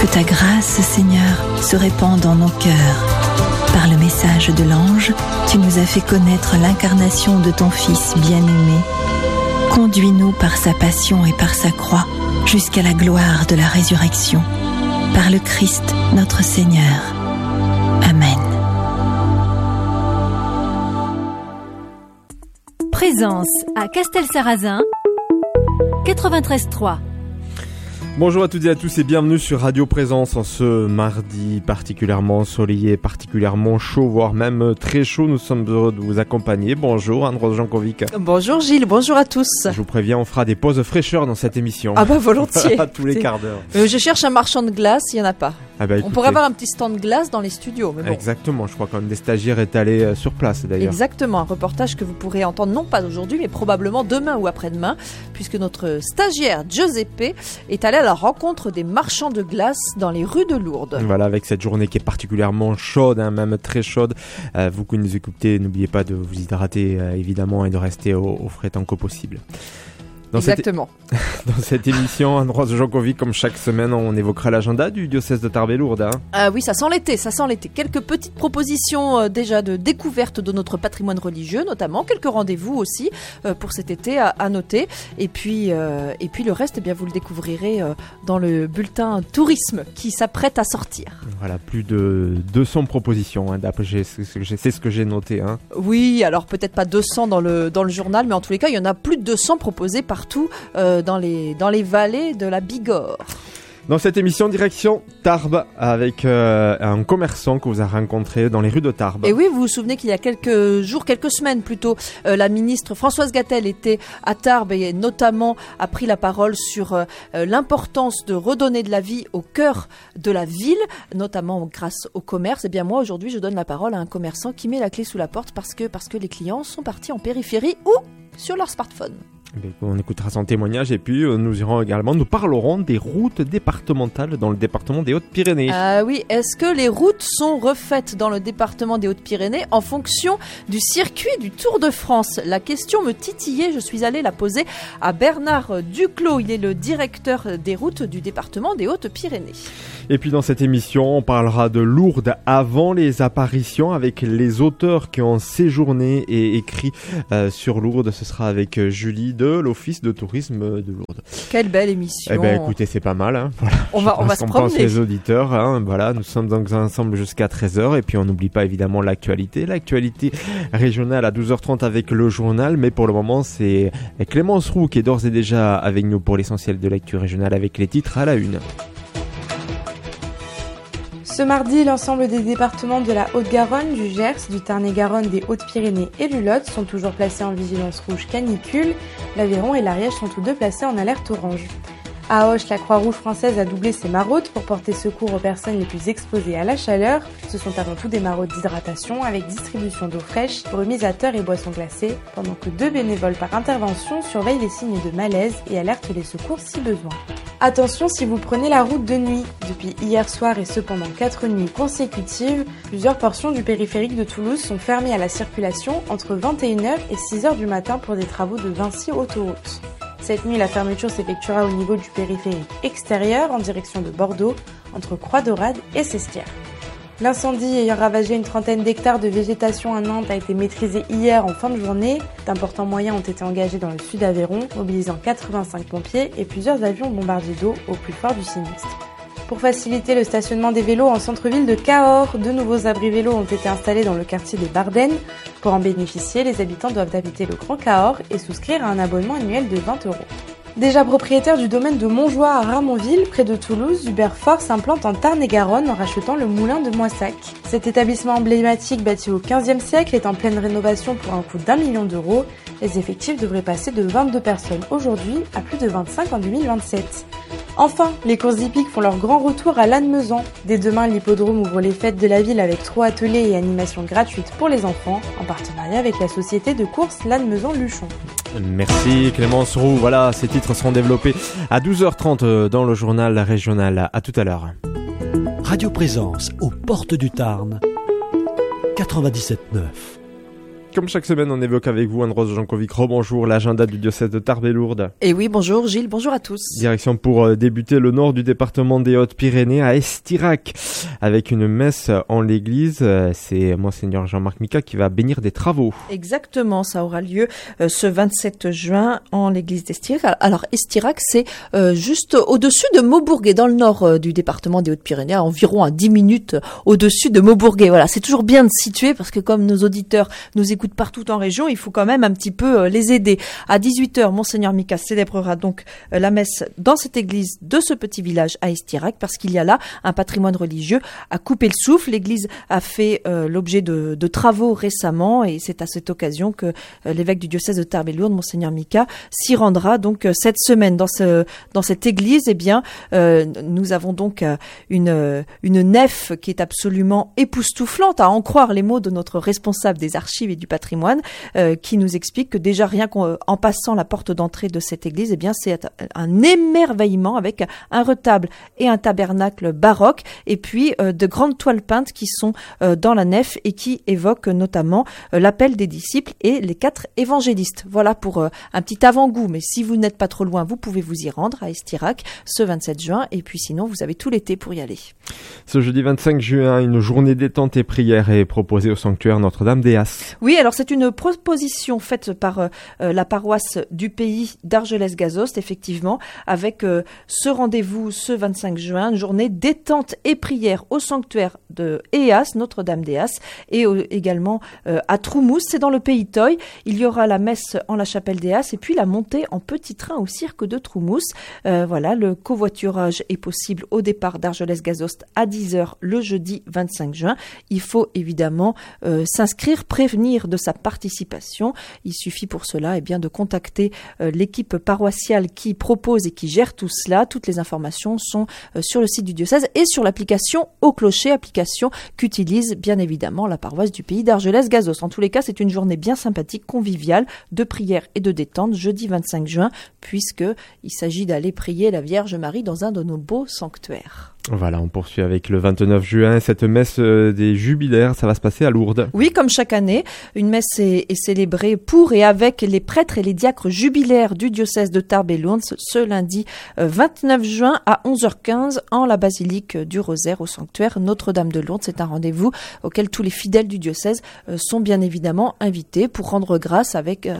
ta grâce, Seigneur, se répande dans nos cœurs. Par le message de l'ange, tu nous as fait connaître l'incarnation de ton Fils bien-aimé. Conduis-nous par sa passion et par sa croix jusqu'à la gloire de la résurrection. Par le Christ, notre Seigneur. Amen. Présence à Castelsarrasin, 93.3. Bonjour à toutes et à tous et bienvenue sur Radio Présence en ce mardi particulièrement ensoleillé, particulièrement chaud, voire même très chaud. Nous sommes heureux de vous accompagner. Bonjour Anne-Rose Jankovic. Bonjour Gilles, bonjour à tous. Je vous préviens, on fera des pauses fraîcheur dans cette émission. Ah bah volontiers. À tous les quarts d'heure. Je cherche un marchand de glace, il n'y en a pas. Ah bah, écoutez, on pourrait avoir un petit stand de glace dans les studios. Mais bon. Exactement, je crois qu'un des stagiaires est allé sur place d'ailleurs. Exactement, un reportage que vous pourrez entendre non pas aujourd'hui mais probablement demain ou après-demain, puisque notre stagiaire Giuseppe est allé à la rencontre des marchands de glace dans les rues de Lourdes. Voilà, avec cette journée qui est particulièrement chaude, même très chaude. Vous qui nous écoutez, n'oubliez pas de vous hydrater évidemment et de rester au frais tant que possible. Exactement. Dans cette émission, Anne-Rose Jankovic, comme chaque semaine, on évoquera l'agenda du diocèse de Tarbes et Lourdes. Oui, ça sent l'été. Quelques petites propositions déjà de découverte de notre patrimoine religieux, notamment. Quelques rendez-vous aussi pour cet été à noter. Et puis le reste, eh bien, vous le découvrirez dans le bulletin tourisme qui s'apprête à sortir. Voilà, plus de 200 propositions, c'est ce que j'ai noté. Oui, alors peut-être pas 200 dans le journal, mais en tous les cas, il y en a plus de 200 proposés partout dans les vallées de la Bigorre. Dans cette émission, direction Tarbes avec un commerçant que vous avez rencontré dans les rues de Tarbes. Et oui, vous vous souvenez qu'il y a quelques semaines plutôt, la ministre Françoise Gatel était à Tarbes et notamment a pris la parole sur l'importance de redonner de la vie au cœur de la ville, notamment grâce au commerce. Et bien moi, aujourd'hui, je donne la parole à un commerçant qui met la clé sous la porte parce que les clients sont partis en périphérie ou sur leur smartphone. On écoutera son témoignage et puis nous parlerons des routes départementales dans le département des Hautes-Pyrénées. Oui, est-ce que les routes sont refaites dans le département des Hautes-Pyrénées en fonction du circuit du Tour de France? La question me titillait, je suis allée la poser à Bernard Duclos, il est le directeur des routes du département des Hautes-Pyrénées. Et puis dans cette émission, on parlera de Lourdes avant les apparitions avec les auteurs qui ont séjourné et écrit sur Lourdes. Ce sera avec Julie de l'Office de tourisme de Lourdes. Quelle belle émission. Eh bien écoutez, c'est pas mal. Voilà. On va se promener. Pense les auditeurs. Voilà, nous sommes donc ensemble jusqu'à 13h et puis on n'oublie pas évidemment l'actualité régionale à 12h30 avec le journal. Mais pour le moment, c'est Clémence Roux qui est d'ores et déjà avec nous pour l'essentiel de l'actu régionale avec les titres à la une. Ce mardi, l'ensemble des départements de la Haute-Garonne, du Gers, du Tarn-et-Garonne, des Hautes-Pyrénées et du Lot sont toujours placés en vigilance rouge canicule. L'Aveyron et l'Ariège sont tous deux placés en alerte orange. À Auch, la Croix-Rouge française a doublé ses maraudes pour porter secours aux personnes les plus exposées à la chaleur. Ce sont avant tout des maraudes d'hydratation avec distribution d'eau fraîche, remise à terre et boissons glacées, pendant que 2 bénévoles par intervention surveillent les signes de malaise et alertent les secours si besoin. Attention si vous prenez la route de nuit. Depuis hier soir et ce pendant 4 nuits consécutives, plusieurs portions du périphérique de Toulouse sont fermées à la circulation entre 21h et 6h du matin pour des travaux de Vinci Autoroute. Cette nuit, la fermeture s'effectuera au niveau du périphérique extérieur en direction de Bordeaux, entre Croix-Daurade et Sestières. L'incendie ayant ravagé une trentaine d'hectares de végétation à Nantes a été maîtrisé hier en fin de journée. D'importants moyens ont été engagés dans le sud Aveyron, mobilisant 85 pompiers et plusieurs avions bombardiers d'eau au plus fort du sinistre. Pour faciliter le stationnement des vélos en centre-ville de Cahors, 2 nouveaux abris vélos ont été installés dans le quartier des Bardennes. Pour en bénéficier, les habitants doivent habiter le Grand Cahors et souscrire à un abonnement annuel de 20 €. Déjà propriétaire du domaine de Montjoie à Ramonville, près de Toulouse, Hubert Fort s'implante en Tarn-et-Garonne en rachetant le moulin de Moissac. Cet établissement emblématique bâti au XVe siècle est en pleine rénovation pour un coût d'1 million d'euros. Les effectifs devraient passer de 22 personnes aujourd'hui à plus de 25 en 2027. Enfin, les courses hippiques font leur grand retour à Lannemezan. Dès demain, l'hippodrome ouvre les fêtes de la ville avec 3 ateliers et animations gratuites pour les enfants, en partenariat avec la société de courses Lannemezan-Luchon. Merci Clémence Roux. Voilà, ces titres seront développés à 12h30 dans le journal régional. À tout à l'heure. Radio Présence aux portes du Tarn, 97.9. comme chaque semaine, on évoque avec vous, Anne-Rose Jankovic, rebonjour, l'agenda du diocèse de Tarbes et Lourdes. Et oui, bonjour Gilles, bonjour à tous. Direction pour débuter le nord du département des Hautes-Pyrénées à Estirac, avec une messe en l'église. C'est Monseigneur Jean-Marc Micas qui va bénir des travaux. Exactement, ça aura lieu ce 27 juin en l'église d'Estirac. Alors Estirac, c'est juste au-dessus de Maubourguet, dans le nord du département des Hautes-Pyrénées, à environ à 10 minutes au-dessus de Maubourguet. Voilà, c'est toujours bien de situer parce que comme nos auditeurs nous écoutent partout en région, il faut quand même un petit peu les aider. À 18h, Monseigneur Micas célébrera donc la messe dans cette église de ce petit village à Estirac parce qu'il y a là un patrimoine religieux à couper le souffle. L'église a fait l'objet de travaux récemment et c'est à cette occasion que l'évêque du diocèse de Tarbes et Lourdes, Monseigneur Micas, s'y rendra donc cette semaine dans cette église. Eh bien, nous avons donc une nef qui est absolument époustouflante, à en croire les mots de notre responsable des archives et du patrimoine, qui nous explique que déjà rien qu'en passant la porte d'entrée de cette église, eh bien c'est un émerveillement avec un retable et un tabernacle baroque et puis de grandes toiles peintes qui sont dans la nef et qui évoquent notamment l'appel des disciples et les 4 évangélistes. Voilà pour un petit avant-goût, mais si vous n'êtes pas trop loin, vous pouvez vous y rendre à Estirac ce 27 juin et puis sinon vous avez tout l'été pour y aller. Ce jeudi 25 juin, une journée détente et prière est proposée au sanctuaire Notre-Dame-des-As. Oui, alors c'est une proposition faite par la paroisse du pays d'Argelès-Gazost, effectivement, avec ce rendez-vous ce 25 juin, une journée détente et prière au sanctuaire de Eas, Notre-Dame-des-As, et également à Troumous, c'est dans le pays Toy. Il y aura la messe en la chapelle d'Eas et puis la montée en petit train au cirque de Troumous. Voilà, le covoiturage est possible au départ d'Argelès-Gazost à 10h le jeudi 25 juin. Il faut évidemment s'inscrire, prévenir de sa participation. Il suffit pour cela de contacter l'équipe paroissiale qui propose et qui gère tout cela. Toutes les informations sont sur le site du diocèse et sur l'application Au Clocher, application qu'utilise bien évidemment la paroisse du pays d'Argelès-Gazost. En tous les cas, c'est une journée bien sympathique, conviviale, de prière et de détente, jeudi 25 juin, puisqu'il s'agit d'aller prier la Vierge Marie dans un de nos beaux sanctuaires. Voilà, on poursuit avec le 29 juin, cette messe des jubilaires, ça va se passer à Lourdes. Oui, comme chaque année, une messe est célébrée pour et avec les prêtres et les diacres jubilaires du diocèse de Tarbes et Lourdes ce lundi 29 juin à 11h15 en la basilique du Rosaire au sanctuaire Notre-Dame de Lourdes. C'est un rendez-vous auquel tous les fidèles du diocèse sont bien évidemment invités pour rendre grâce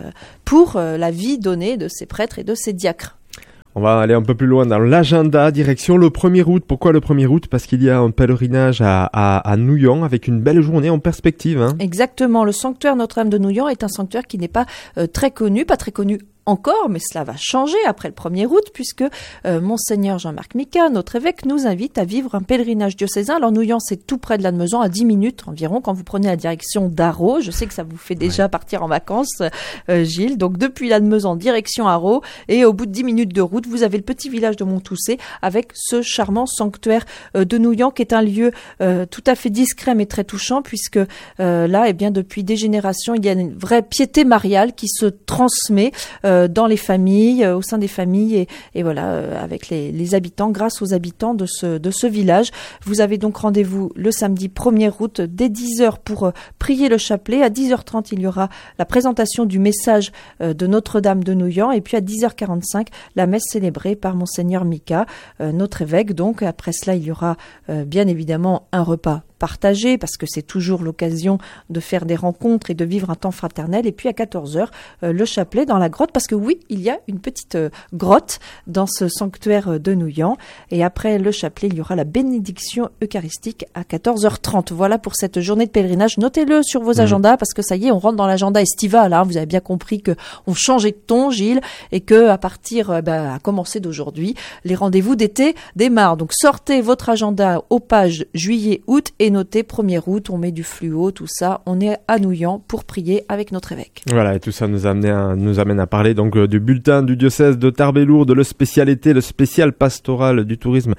pour la vie donnée de ces prêtres et de ces diacres. On va aller un peu plus loin dans l'agenda, direction le 1er août. Pourquoi le 1er août ? Parce qu'il y a un pèlerinage à Nouillan avec une belle journée en perspective. Exactement, le sanctuaire Notre-Dame de Nouillan est un sanctuaire qui n'est pas très connu encore, mais cela va changer après le 1er août puisque Monseigneur Jean-Marc Micas, notre évêque, nous invite à vivre un pèlerinage diocésain. Alors Nouillan, c'est tout près de Lannemezan, à 10 minutes environ, quand vous prenez la direction d'Arros. Je sais que ça vous fait déjà partir en vacances, Gilles. Donc depuis Lannemezan, direction Arros, et au bout de 10 minutes de route, vous avez le petit village de Monttoussé avec ce charmant sanctuaire de Nouillan qui est un lieu tout à fait discret mais très touchant puisque là, depuis des générations, il y a une vraie piété mariale qui se transmet dans les familles, au sein des familles et voilà, avec les habitants, grâce aux habitants de ce village. Vous avez donc rendez-vous le samedi 1er août dès 10h pour prier le chapelet. À 10h30, il y aura la présentation du message de Notre-Dame de Nouillan et puis à 10h45, la messe célébrée par Monseigneur Micas, notre évêque. Donc après cela, il y aura bien évidemment un repas partagé parce que c'est toujours l'occasion de faire des rencontres et de vivre un temps fraternel. Et puis à 14h, le chapelet dans la grotte parce que oui, il y a une petite grotte dans ce sanctuaire de Nouillan. Et après le chapelet, il y aura la bénédiction eucharistique à 14h30. Voilà pour cette journée de pèlerinage. Notez-le sur vos agendas parce que ça y est, on rentre dans l'agenda estival. Vous avez bien compris que on changeait de ton, Gilles, et que à partir, à commencer d'aujourd'hui, les rendez-vous d'été démarrent. Donc sortez votre agenda aux pages juillet-août et notez 1er août, on met du fluo, tout ça. On est à Nouillan pour prier avec notre évêque. Voilà, et tout ça nous amène à parler donc du bulletin du diocèse de Tarbes et Lourdes, le spécial pastoral du tourisme.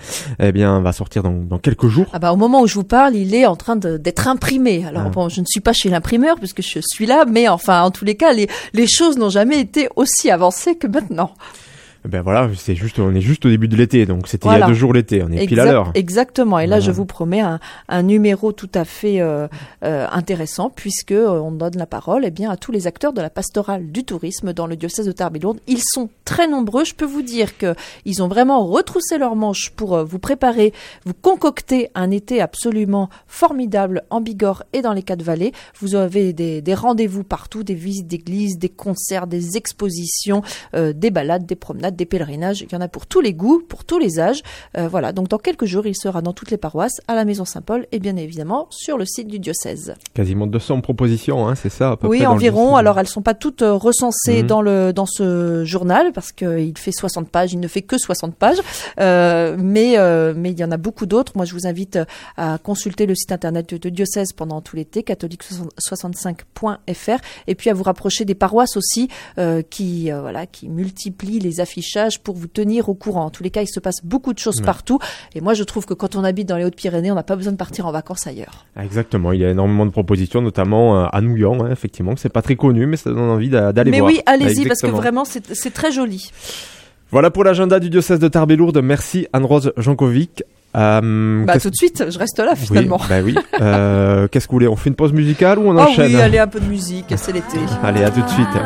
Va sortir dans quelques jours. Au moment où je vous parle, il est en train d'être imprimé. Alors je ne suis pas chez l'imprimeur puisque je suis là, mais enfin en tous les cas, les choses n'ont jamais été aussi avancées que maintenant. Ben voilà, on est juste au début de l'été, donc c'était il y a 2 jours l'été, on est pile à l'heure. Exactement, et là je vous promets un numéro tout à fait intéressant, puisque on donne la parole à tous les acteurs de la pastorale du tourisme dans le diocèse de Tarbes et Lourdes. Ils sont très nombreux, je peux vous dire qu'ils ont vraiment retroussé leurs manches pour vous préparer, vous concocter un été absolument formidable en Bigorre et dans les 4 vallées. Vous avez des rendez-vous partout, des visites d'églises, des concerts, des expositions, des balades, des promenades, des pèlerinages, il y en a pour tous les goûts, pour tous les âges. Voilà, donc dans quelques jours, il sera dans toutes les paroisses, à la Maison Saint-Paul et bien évidemment sur le site du diocèse. Quasiment 200 propositions, c'est ça à peu près. Oui, environ. Alors elles sont pas toutes recensées dans ce journal parce qu'il fait 60 pages, il ne fait que 60 pages, mais il y en a beaucoup d'autres. Moi, je vous invite à consulter le site internet de diocèse pendant tout l'été, catholique65.fr, et puis à vous rapprocher des paroisses aussi qui multiplient les affichages pour vous tenir au courant. En tous les cas, il se passe beaucoup de choses partout. Et moi, je trouve que quand on habite dans les Hautes-Pyrénées, on n'a pas besoin de partir en vacances ailleurs. Exactement. Il y a énormément de propositions, notamment à Nouillan, effectivement. C'est pas très connu, mais ça donne envie d'aller voir. Mais oui, allez-y, parce que vraiment, c'est très joli. Voilà pour l'agenda du diocèse de Tarbes et Lourdes. Merci Anne-Rose Jankovic. Tout de suite, je reste là finalement. Oui. Qu'est-ce que vous voulez? On fait une pause musicale ou on enchaîne? Oui, allez, un peu de musique, c'est l'été. Allez, à tout de suite.